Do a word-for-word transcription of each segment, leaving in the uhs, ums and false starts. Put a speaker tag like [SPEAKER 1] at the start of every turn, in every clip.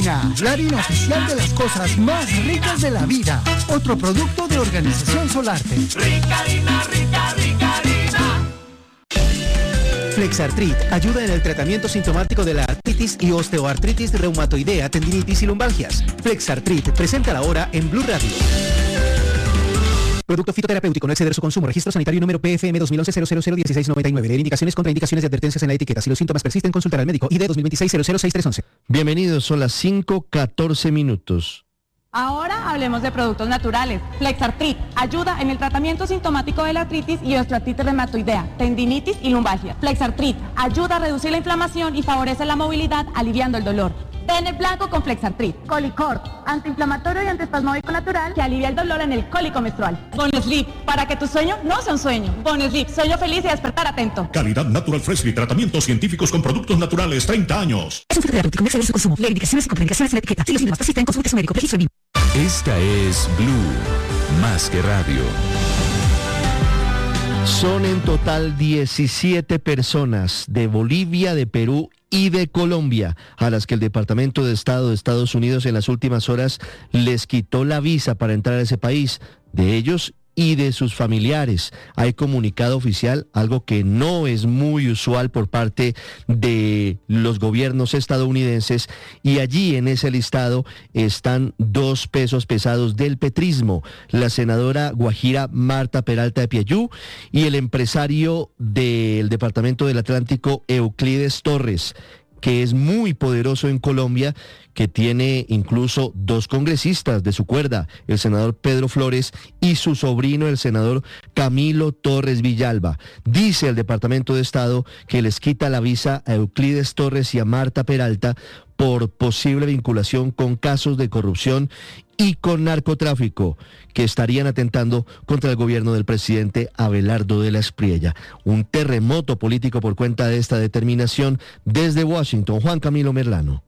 [SPEAKER 1] Harina, la harina oficial de las cosas más ricas de la vida. Otro producto de Organización Solarte.
[SPEAKER 2] Rica harina, rica, rica harina.
[SPEAKER 3] Flexartrit ayuda en el tratamiento sintomático de la artritis y osteoartritis reumatoidea, tendinitis y lumbalgias. Flexartrit, presenta la hora en Blue Radio. Producto fitoterapéutico, no exceder su consumo. Registro sanitario número P F M dos mil once cero cero cero dieciséis noventa y nueve. Leer indicaciones, contraindicaciones y advertencias en la etiqueta. Si los síntomas persisten, consultar al médico. I D dos mil veintiséis cero cero seis tres once.
[SPEAKER 4] Bienvenidos, son las cinco catorce minutos.
[SPEAKER 5] Ahora hablemos de productos naturales. Flexartrit ayuda en el tratamiento sintomático de la artritis y osteoartritis reumatoidea, tendinitis y lumbalgia. Flexartrit ayuda a reducir la inflamación y favorece la movilidad, aliviando el dolor. Pene blanco con Flexartrit. Colicort, antiinflamatorio y antiespasmódico natural que alivia el dolor en el cólico menstrual. Bonesleep, para que tu sueño no sea un sueño. Bonesleep, sueño feliz y despertar atento.
[SPEAKER 6] Calidad Natural Freshly, tratamientos científicos con productos naturales, treinta años.
[SPEAKER 7] Es un fitoterapéutico, no exceder su consumo. Leer indicaciones y contraindicaciones en la etiqueta. Si los síntomas persisten, consulte a su médico. Registro B I M.
[SPEAKER 8] Esta es Blue, más que radio.
[SPEAKER 4] Son en total diecisiete personas de Bolivia, de Perú y de Colombia a las que el Departamento de Estado de Estados Unidos en las últimas horas les quitó la visa para entrar a ese país. De ellos y de sus familiares. Hay comunicado oficial, algo que no es muy usual por parte de los gobiernos estadounidenses, y allí en ese listado están dos pesos pesados del petrismo, la senadora guajira Marta Peralta de Piayú y el empresario del Departamento del Atlántico Euclides Torres, que es muy poderoso en Colombia, que tiene incluso dos congresistas de su cuerda, el senador Pedro Flores y su sobrino, el senador Camilo Torres Villalba. Dice el Departamento de Estado que les quita la visa a Euclides Torres y a Marta Peralta por posible vinculación con casos de corrupción y con narcotráfico que estarían atentando contra el gobierno del presidente Abelardo de la Espriella. Un terremoto político por cuenta de esta determinación. Desde Washington, Juan Camilo Merlano.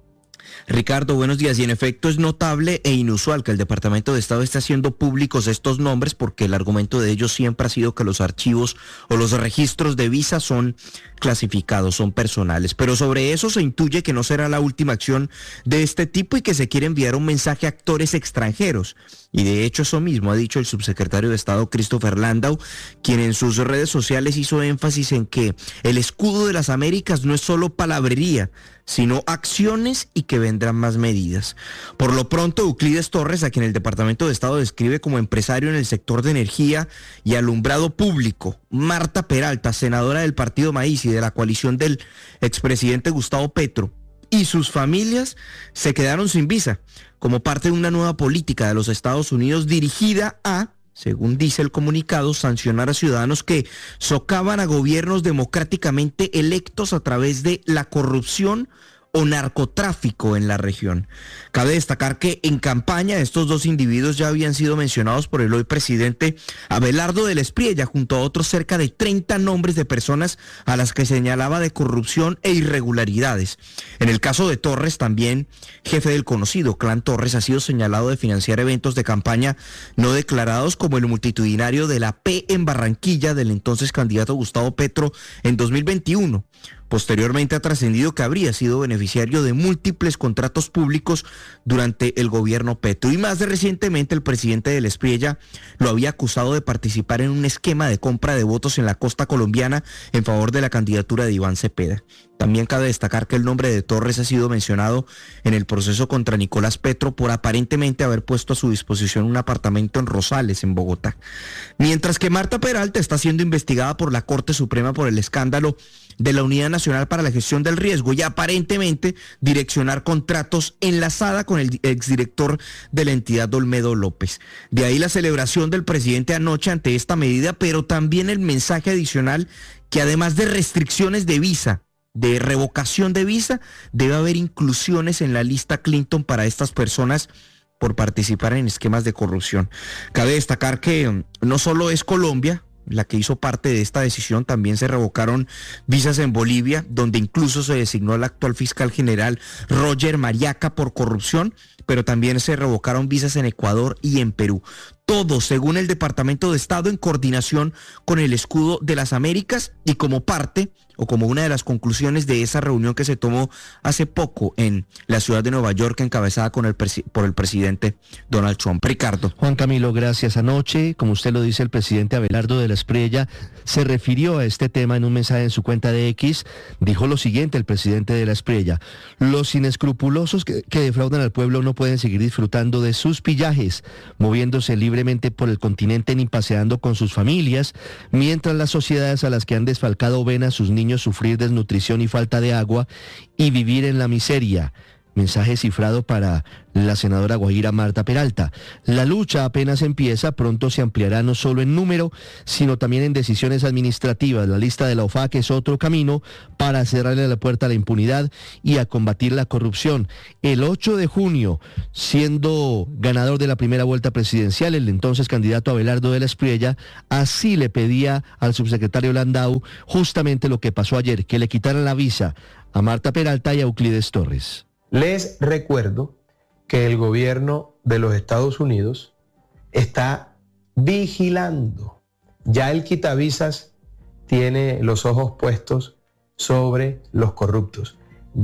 [SPEAKER 9] Ricardo, buenos días. Y en efecto es notable e inusual que el Departamento de Estado esté haciendo públicos estos nombres, porque el argumento de ellos siempre ha sido que los archivos o los registros de visa son clasificados, son personales. Pero sobre eso se intuye que no será la última acción de este tipo y que se quiere enviar un mensaje a actores extranjeros. Y de hecho eso mismo ha dicho el subsecretario de Estado Christopher Landau, quien en sus redes sociales hizo énfasis en que el escudo de las Américas no es solo palabrería, sino acciones y que vendrán más medidas. Por lo pronto, Euclides Torres, a quien el Departamento de Estado describe como empresario en el sector de energía y alumbrado público, Marta Peralta, senadora del Partido Maíz y de la coalición del expresidente Gustavo Petro, y sus familias se quedaron sin visa, como parte de una nueva política de los Estados Unidos dirigida a, según dice el comunicado, sancionar a ciudadanos que socavan a gobiernos democráticamente electos a través de la corrupción o narcotráfico en la región. Cabe destacar que en campaña estos dos individuos ya habían sido mencionados por el hoy presidente Abelardo de la Espriella, junto a otros cerca de treinta nombres de personas a las que señalaba de corrupción e irregularidades. En el caso de Torres, también jefe del conocido Clan Torres, ha sido señalado de financiar eventos de campaña no declarados, como el multitudinario de la P en Barranquilla del entonces candidato Gustavo Petro en dos mil veintiuno. Posteriormente ha trascendido que habría sido beneficiario de múltiples contratos públicos durante el gobierno Petro. Y más de recientemente el presidente de la Espriella lo había acusado de participar en un esquema de compra de votos en la costa colombiana en favor de la candidatura de Iván Cepeda. También cabe destacar que el nombre de Torres ha sido mencionado en el proceso contra Nicolás Petro por aparentemente haber puesto a su disposición un apartamento en Rosales, en Bogotá. Mientras que Marta Peralta está siendo investigada por la Corte Suprema por el escándalo de la Unidad Nacional para la Gestión del Riesgo y aparentemente direccionar contratos enlazada con el exdirector de la entidad, Olmedo López. De ahí la celebración del presidente anoche ante esta medida, pero también el mensaje adicional que además de restricciones de visa, de revocación de visa, debe haber inclusiones en la lista Clinton para estas personas por participar en esquemas de corrupción. Cabe destacar que no solo es Colombia la que hizo parte de esta decisión, también se revocaron visas en Bolivia, donde incluso se designó al actual fiscal general Roger Mariaca por corrupción, pero también se revocaron visas en Ecuador y en Perú. Todo según el Departamento de Estado en coordinación con el Escudo de las Américas y como parte o como una de las conclusiones de esa reunión que se tomó hace poco en la ciudad de Nueva York, encabezada con el presi- por el presidente Donald Trump. Ricardo.
[SPEAKER 4] Juan Camilo, gracias. Anoche, como usted lo dice, el presidente Abelardo de la Espriella se refirió a este tema en un mensaje en su cuenta de X. Dijo lo siguiente el presidente de la Espriella: los inescrupulosos que, que defraudan al pueblo no pueden seguir disfrutando de sus pillajes, moviéndose libremente por el continente ni paseando con sus familias, mientras las sociedades a las que han desfalcado ven a sus niños sufrir desnutrición y falta de agua y vivir en la miseria. Mensaje cifrado para la senadora guajira Marta Peralta. La lucha apenas empieza, pronto se ampliará no solo en número, sino también en decisiones administrativas. La lista de la O F A C es otro camino para cerrarle la puerta a la impunidad y a combatir la corrupción. El ocho de junio, siendo ganador de la primera vuelta presidencial, el entonces candidato Abelardo de la Espriella, así le pedía al subsecretario Landau justamente lo que pasó ayer, que le quitaran la visa a Marta Peralta y a Euclides Torres.
[SPEAKER 10] Les recuerdo que el gobierno de los Estados Unidos está vigilando. Ya el quitavisas tiene los ojos puestos sobre los corruptos.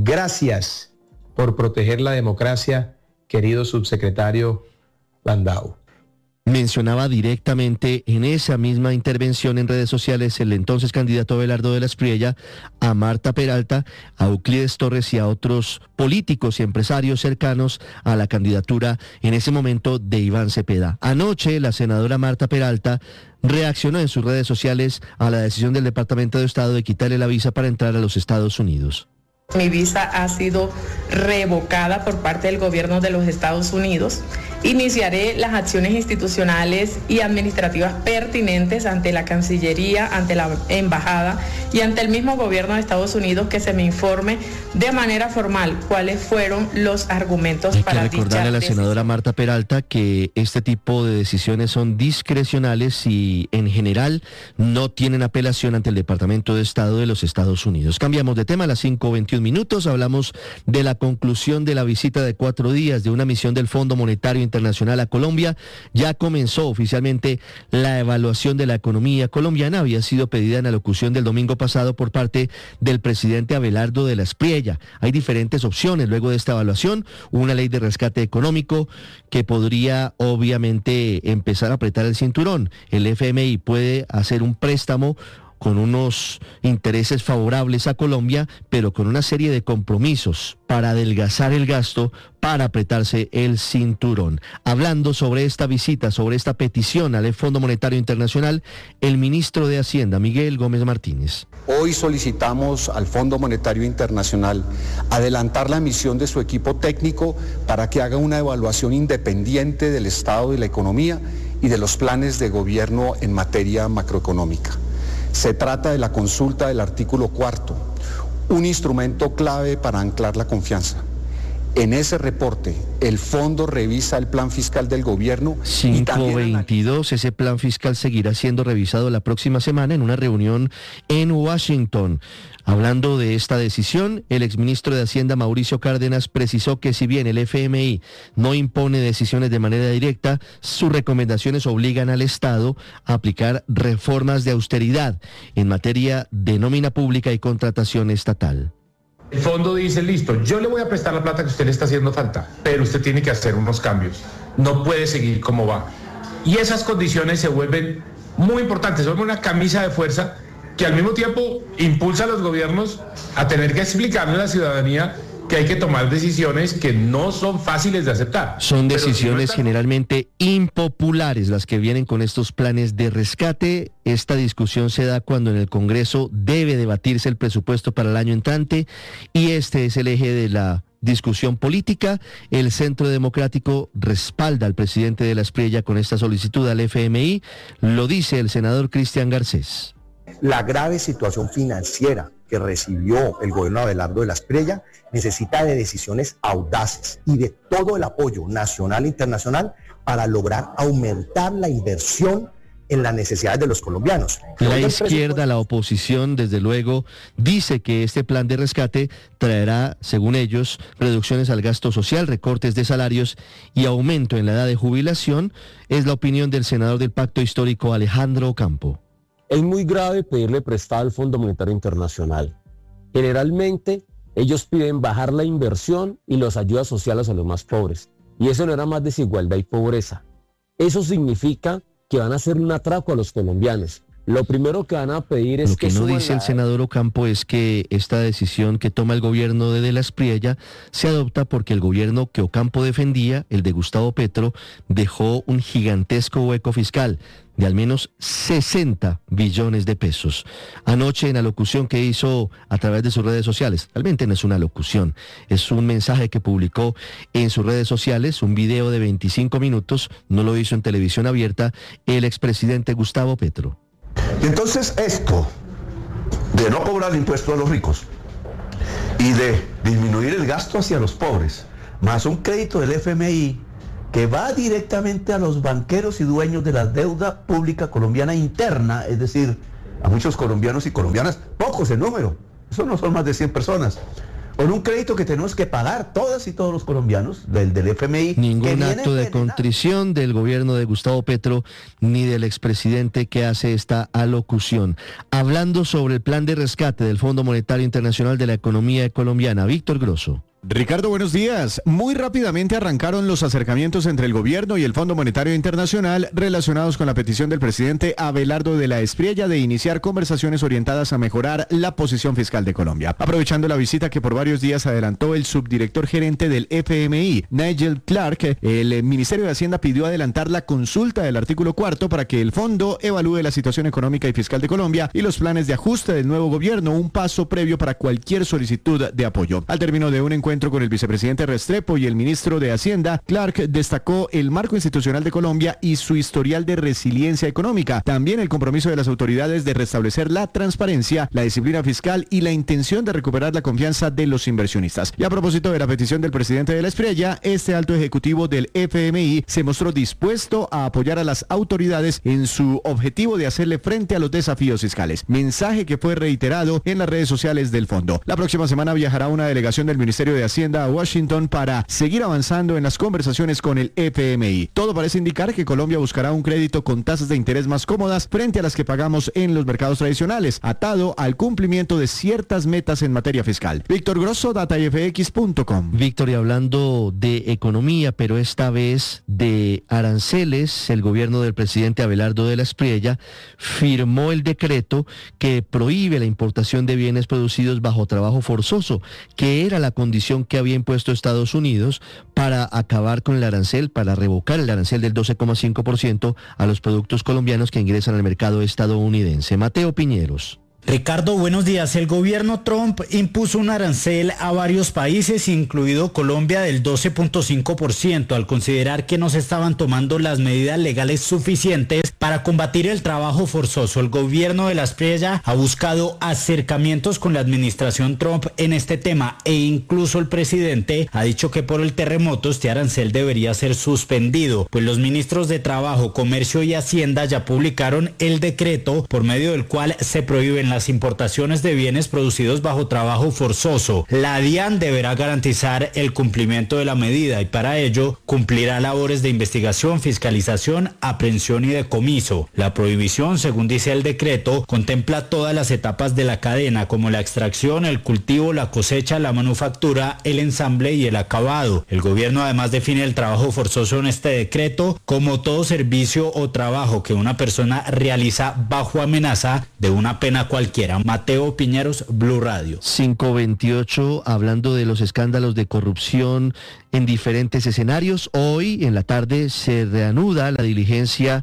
[SPEAKER 10] Gracias por proteger la democracia, querido subsecretario Landau.
[SPEAKER 4] Mencionaba directamente en esa misma intervención en redes sociales el entonces candidato Abelardo de la Espriella a Marta Peralta, a Euclides Torres y a otros políticos y empresarios cercanos a la candidatura en ese momento de Iván Cepeda. Anoche la senadora Marta Peralta reaccionó en sus redes sociales a la decisión del Departamento de Estado de quitarle la visa para entrar a los Estados Unidos.
[SPEAKER 11] Mi visa ha sido revocada por parte del gobierno de los Estados Unidos. Iniciaré las acciones institucionales y administrativas pertinentes ante la Cancillería, ante la Embajada y ante el mismo gobierno de Estados Unidos, que se me informe de manera formal cuáles fueron los argumentos
[SPEAKER 4] Hay
[SPEAKER 11] para
[SPEAKER 4] que recordarle a la
[SPEAKER 11] decisión.
[SPEAKER 4] senadora Marta Peralta que este tipo de decisiones son discrecionales y en general no tienen apelación ante el Departamento de Estado de los Estados Unidos. Cambiamos de tema a las cinco veintiún minutos, hablamos de la conclusión de la visita de cuatro días de una misión del Fondo Monetario Internacional a Colombia. Ya comenzó oficialmente la evaluación de la economía colombiana, había sido pedida en la locución del domingo pasado por parte del presidente Abelardo de la Espriella. Hay diferentes opciones luego de esta evaluación, una ley de rescate económico que podría obviamente empezar a apretar el cinturón. El F M I puede hacer un préstamo con unos intereses favorables a Colombia, pero con una serie de compromisos para adelgazar el gasto, para apretarse el cinturón. Hablando sobre esta visita, sobre esta petición al Fondo Monetario Internacional, el ministro de Hacienda, Miguel Gómez Martínez.
[SPEAKER 12] Hoy solicitamos al Fondo Monetario Internacional adelantar la misión de su equipo técnico para que haga una evaluación independiente del estado de la economía y de los planes de gobierno en materia macroeconómica. Se trata de la consulta del artículo cuarto, un instrumento clave para anclar la confianza. En ese reporte, el fondo revisa el plan fiscal del gobierno.
[SPEAKER 4] cinco veintidós, ese plan fiscal seguirá siendo revisado la próxima semana en una reunión en Washington. Hablando de esta decisión, el exministro de Hacienda Mauricio Cárdenas precisó que si bien el F M I no impone decisiones de manera directa, sus recomendaciones obligan al Estado a aplicar reformas de austeridad en materia de nómina pública y contratación estatal.
[SPEAKER 13] El fondo dice, listo, yo le voy a prestar la plata que usted le está haciendo falta, pero usted tiene que hacer unos cambios. No puede seguir como va. Y esas condiciones se vuelven muy importantes, se vuelven una camisa de fuerza que al mismo tiempo impulsa a los gobiernos a tener que explicarle a la ciudadanía que hay que tomar decisiones que no son fáciles de aceptar.
[SPEAKER 4] Son decisiones
[SPEAKER 13] si no están...
[SPEAKER 4] generalmente impopulares las que vienen con estos planes de rescate. Esta discusión se da cuando en el Congreso debe debatirse el presupuesto para el año entrante y este es el eje de la discusión política. El Centro Democrático respalda al presidente de la Espriella con esta solicitud al F M I. Lo dice el senador Cristian Garcés.
[SPEAKER 14] La grave situación financiera que recibió el gobierno de Abelardo de la Espriella necesita de decisiones audaces y de todo el apoyo nacional e internacional para lograr aumentar la inversión en las necesidades de los colombianos.
[SPEAKER 4] La izquierda, la oposición, desde luego, dice que este plan de rescate traerá, según ellos, reducciones al gasto social, recortes de salarios y aumento en la edad de jubilación. Es la opinión del senador del Pacto Histórico, Alejandro Ocampo.
[SPEAKER 15] Es muy grave pedirle prestado al Fondo Monetario Internacional. Generalmente ellos piden bajar la inversión y las ayudas sociales a los más pobres. Y eso no era más desigualdad y pobreza. Eso significa que van a hacer un atraco a los colombianos. Lo primero que van a pedir es
[SPEAKER 4] Lo que,
[SPEAKER 15] que
[SPEAKER 4] no
[SPEAKER 15] suban
[SPEAKER 4] dice
[SPEAKER 15] la-
[SPEAKER 4] el senador Ocampo es que esta decisión que toma el gobierno de De la Espriella se adopta porque el gobierno que Ocampo defendía, el de Gustavo Petro, dejó un gigantesco hueco fiscal de al menos sesenta billones de pesos. Anoche en la locución que hizo a través de sus redes sociales, realmente no es una locución, es un mensaje que publicó en sus redes sociales, un video de veinticinco minutos, no lo hizo en televisión abierta, el expresidente Gustavo Petro.
[SPEAKER 16] Y entonces esto de no cobrar impuestos a los ricos y de disminuir el gasto hacia los pobres, más un crédito del F M I que va directamente a los banqueros y dueños de la deuda pública colombiana interna, es decir, a muchos colombianos y colombianas, pocos en número, eso no son más de cien personas, con un crédito que tenemos que pagar todas y todos los colombianos, del, del F M I.
[SPEAKER 4] Ningún acto de contrición del gobierno de Gustavo Petro ni del expresidente que hace esta alocución. Hablando sobre el plan de rescate del Fondo Monetario Internacional de la Economía Colombiana, Víctor Grosso.
[SPEAKER 17] Ricardo, buenos días. Muy rápidamente arrancaron los acercamientos entre el gobierno y el Fondo Monetario Internacional relacionados con la petición del presidente Abelardo de la Espriella de iniciar conversaciones orientadas a mejorar la posición fiscal de Colombia. Aprovechando la visita que por varios días adelantó el subdirector gerente del F M I, Nigel Clark, el Ministerio de Hacienda pidió adelantar la consulta del artículo cuarto para que el fondo evalúe la situación económica y fiscal de Colombia y los planes de ajuste del nuevo gobierno, un paso previo para cualquier solicitud de apoyo. Al término de un encuentro encuentro con el vicepresidente Restrepo y el ministro de Hacienda, Clark destacó el marco institucional de Colombia y su historial de resiliencia económica. También el compromiso de las autoridades de restablecer la transparencia, la disciplina fiscal y la intención de recuperar la confianza de los inversionistas. Y a propósito de la petición del presidente de la Espriella, este alto ejecutivo del F M I se mostró dispuesto a apoyar a las autoridades en su objetivo de hacerle frente a los desafíos fiscales. Mensaje que fue reiterado en las redes sociales del fondo. La próxima semana viajará una delegación del Ministerio de Hacienda a Washington para seguir avanzando en las conversaciones con el F M I. Todo parece indicar que Colombia buscará un crédito con tasas de interés más cómodas frente a las que pagamos en los mercados tradicionales, atado al cumplimiento de ciertas metas en materia fiscal. Víctor Grosso, data f x punto com.
[SPEAKER 4] Víctor, y hablando de economía, pero esta vez de aranceles, el gobierno del presidente Abelardo de la Espriella firmó el decreto que prohíbe la importación de bienes producidos bajo trabajo forzoso, que era la condición que había impuesto Estados Unidos para acabar con el arancel, para revocar el arancel del doce coma cinco por ciento a los productos colombianos que ingresan al mercado estadounidense. Mateo Piñeros.
[SPEAKER 18] Ricardo, buenos días. El gobierno Trump impuso un arancel a varios países, incluido Colombia, del doce punto cinco por ciento, al considerar que no se estaban tomando las medidas legales suficientes para combatir el trabajo forzoso. El gobierno de la Espriella ha buscado acercamientos con la administración Trump en este tema e incluso el presidente ha dicho que por el terremoto este arancel debería ser suspendido, pues los ministros de Trabajo, Comercio y Hacienda ya publicaron el decreto por medio del cual se prohíben las importaciones de bienes producidos bajo trabajo forzoso. La DIAN deberá garantizar el cumplimiento de la medida y para ello cumplirá labores de investigación, fiscalización, aprehensión y decomiso. La prohibición, según dice el decreto, contempla todas las etapas de la cadena, como la extracción, el cultivo, la cosecha, la manufactura, el ensamble y el acabado. El gobierno además define el trabajo forzoso en este decreto como todo servicio o trabajo que una persona realiza bajo amenaza de una pena cualquiera. Mateo Piñeros, Blue Radio.
[SPEAKER 4] cinco veintiocho, hablando de los escándalos de corrupción en diferentes escenarios. Hoy en la tarde se reanuda la diligencia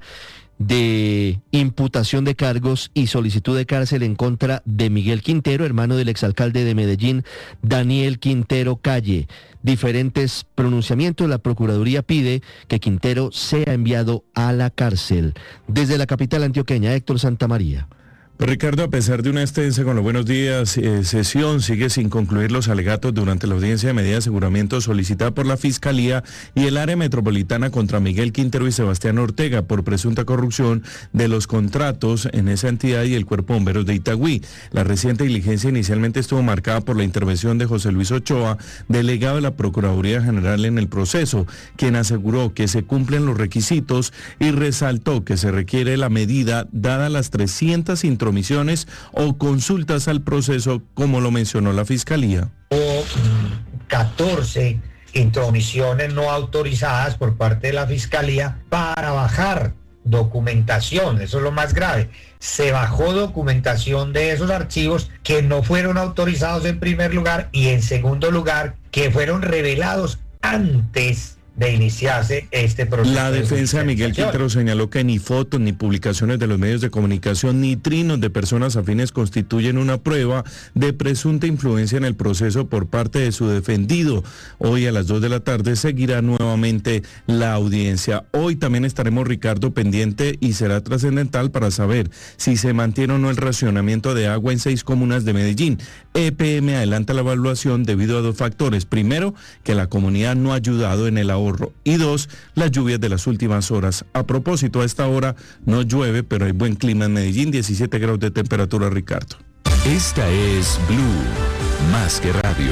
[SPEAKER 4] de imputación de cargos y solicitud de cárcel en contra de Miguel Quintero, hermano del exalcalde de Medellín, Daniel Quintero Calle. Diferentes pronunciamientos, la Procuraduría pide que Quintero sea enviado a la cárcel. Desde la capital antioqueña, Héctor Santamaría.
[SPEAKER 19] Ricardo, a pesar de una extensa con los buenos días eh, sesión, sigue sin concluir los alegatos durante la audiencia de medida de aseguramiento solicitada por la Fiscalía y el área metropolitana contra Miguel Quintero y Sebastián Ortega por presunta corrupción de los contratos en esa entidad y el Cuerpo de Bomberos de Itagüí. La reciente diligencia inicialmente estuvo marcada por la intervención de José Luis Ochoa, delegado de la Procuraduría General en el proceso, quien aseguró que se cumplen los requisitos y resaltó que se requiere la medida dada las trescientas intromisiones o consultas al proceso, como lo mencionó la Fiscalía.
[SPEAKER 20] Hubo catorce intromisiones no autorizadas por parte de la Fiscalía para bajar documentación, eso es lo más grave. Se bajó documentación de esos archivos que no fueron autorizados en primer lugar y en segundo lugar que fueron revelados antes de iniciarse este proceso.
[SPEAKER 19] La defensa de Miguel Quintero señaló que ni fotos, ni publicaciones de los medios de comunicación, ni trinos de personas afines constituyen una prueba de presunta influencia en el proceso por parte de su defendido. Hoy a las dos de la tarde seguirá nuevamente la audiencia. Hoy también estaremos, Ricardo, pendiente y será trascendental para saber si se mantiene o no el racionamiento de agua en seis comunas de Medellín. E P M adelanta la evaluación debido a dos factores. Primero, que la comunidad no ha ayudado en el ahorro. Y dos, las lluvias de las últimas horas. A propósito, a esta hora no llueve, pero hay buen clima en Medellín, diecisiete grados de temperatura, Ricardo.
[SPEAKER 8] Esta es Blue, más que radio.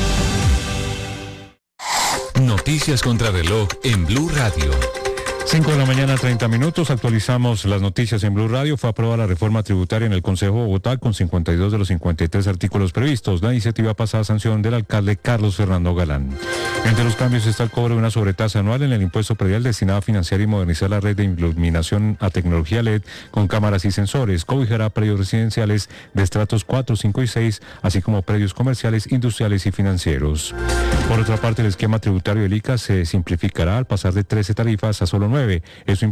[SPEAKER 8] Noticias contra reloj en Blue Radio.
[SPEAKER 21] cinco de la mañana, treinta minutos, actualizamos las noticias en Blue Radio. Fue aprobada la reforma tributaria en el Consejo de Bogotá con cincuenta y dos de los cincuenta y tres artículos previstos. La iniciativa pasa a sanción del alcalde Carlos Fernando Galán. Entre los cambios está el cobro de una sobretasa anual en el impuesto predial destinado a financiar y modernizar la red de iluminación a tecnología L E D con cámaras y sensores. Cobijará predios residenciales de estratos cuatro, cinco y seis, así como predios comerciales, industriales y financieros. Por otra parte, el esquema tributario del I C A se simplificará al pasar de trece tarifas a solo nueve. Eso implica